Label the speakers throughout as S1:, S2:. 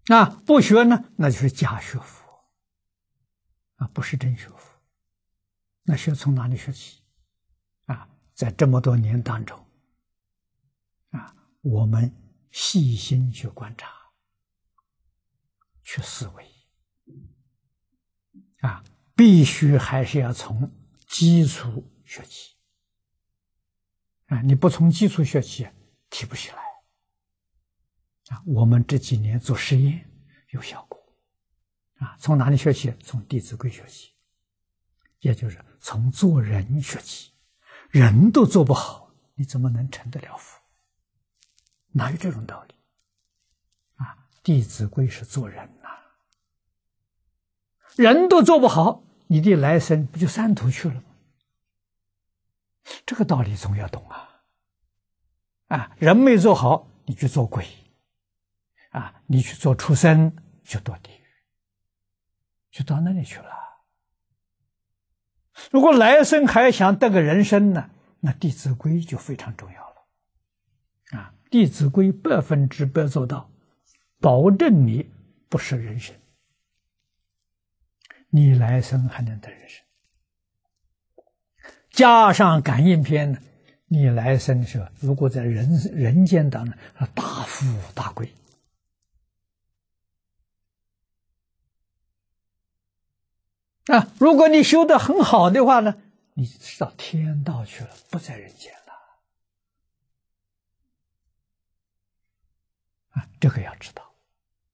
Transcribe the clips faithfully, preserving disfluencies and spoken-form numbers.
S1: 啊，不学呢，那就是假学佛啊，不是真学佛。那学从哪里学起？啊，在这么多年当中，啊，我们细心去观察，去思维，啊，必须还是要从基础学起。啊，你不从基础学起，提不起来。啊，我们这几年做实验有效果。啊，从哪里学起？从《弟子规》学起，也就是从做人学起。人都做不好，你怎么能成得了佛？哪有这种道理？啊，《弟子规》是做人呐、啊，人都做不好，你的来生不就三途去了吗？这个道理总要懂啊！啊，人没做好，你去做鬼，啊，你去做畜生，就堕地狱，就到那里去了。如果来生还想得个人生呢，那《弟子规》就非常重要了。啊，《弟子规》百分之百做到，保证你不是人生，你来生还能得人生。加上感应篇呢，你来生是如果在人人间当中大富大贵。啊，如果你修得很好的话呢，你到天道去了，不在人间了。啊，这个要知道。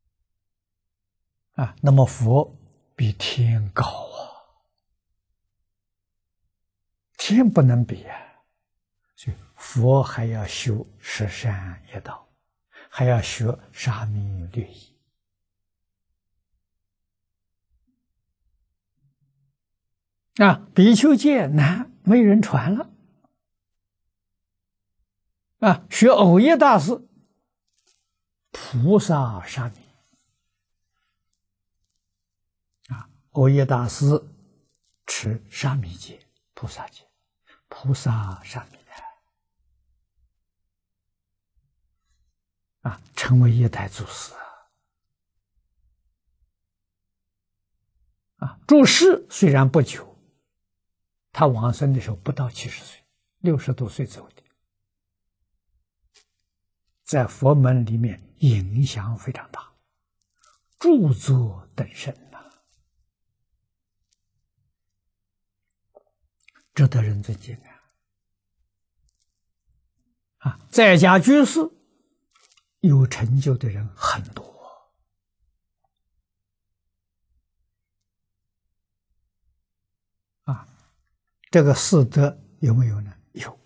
S1: 啊，那么佛比天高啊，天不能比啊，所以佛还要修十善业道，还要学沙弥律仪。啊，比丘戒难，没人传了。啊，学藕益大师，菩萨沙弥。啊，藕益大师持沙弥戒、菩萨戒，菩萨沙弥啊，成为一代祖师啊。住世虽然不久。他往生的时候不到七十岁，六十多岁走的，在佛门里面影响非常大，著作等身呐、啊，值得人尊敬啊！啊，在家居士有成就的人很多。啊。这个四德有没有呢？有。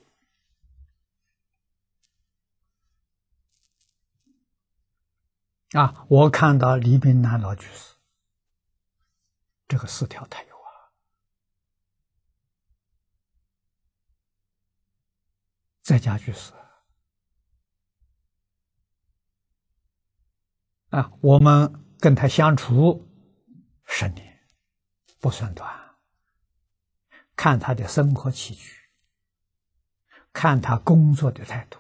S1: 啊，我看到李炳南老居士，这个四条他有啊。在家居士啊，我们跟他相处十年，不算短。看他的生活起居，看他工作的态度，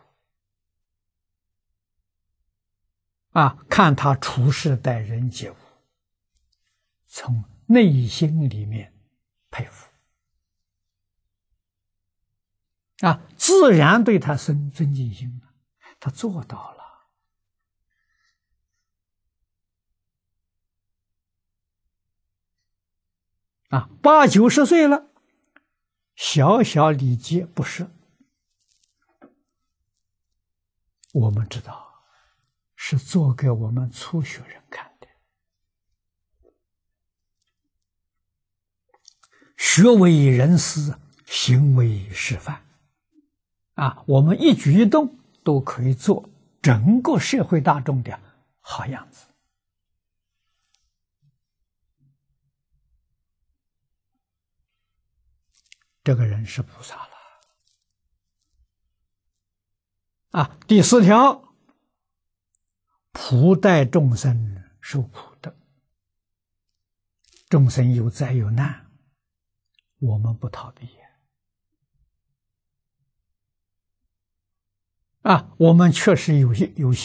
S1: 啊，看他处事待人接物，从内心里面佩服，啊，自然对他生尊敬心，他做到了。啊，八九十岁了。小小礼节不是，我们知道是做给我们初学人看的。学为人师，行为示范啊，我们一举一动都可以做整个社会大众的好样子。这个人是菩萨了啊！第四条，普代众生受苦的，众生有灾有难，我们不逃避啊！我们确实有些有些。